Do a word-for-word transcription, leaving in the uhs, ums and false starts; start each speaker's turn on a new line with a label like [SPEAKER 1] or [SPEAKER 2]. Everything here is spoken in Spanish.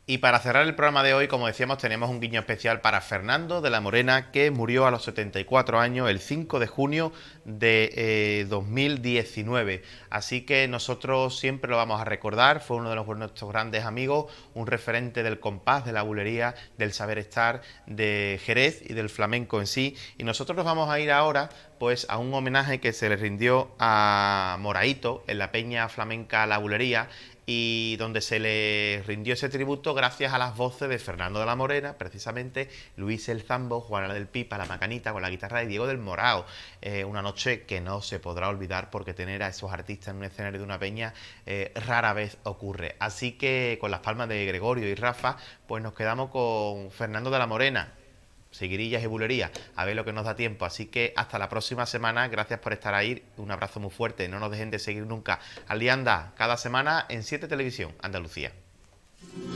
[SPEAKER 1] Y para cerrar el programa de hoy, como decíamos, tenemos un guiño especial para Fernando de la Morena, que murió a los setenta y cuatro años el cinco de junio de eh, dos mil diecinueve. Así que nosotros siempre lo vamos a recordar, fue uno de los, nuestros grandes amigos, un referente del compás, de la bulería, del saber estar, de Jerez y del flamenco en sí. Y nosotros nos vamos a ir ahora pues a un homenaje que se le rindió a Moraito en la Peña Flamenca La Bulería, y donde se le rindió ese tributo gracias a las voces de Fernando de la Morena, precisamente Luis el Zambo, Juana del Pipa, la Macanita con la guitarra de Diego del Morao. Eh, una noche que no se podrá olvidar, porque tener a esos artistas en un escenario de una peña eh, rara vez ocurre. Así que con las palmas de Gregorio y Rafa, pues nos quedamos con Fernando de la Morena, seguirillas y bulerías, a ver lo que nos da tiempo. Así que hasta la próxima semana, gracias por estar ahí, un abrazo muy fuerte, no nos dejen de seguir nunca. Alianda, cada semana en siete Televisión, Andalucía.